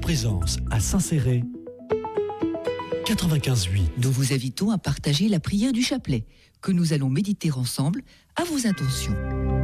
présence à Saint-Céré, 95.8. Nous vous invitons à partager la prière du chapelet, que nous allons méditer ensemble à vos intentions.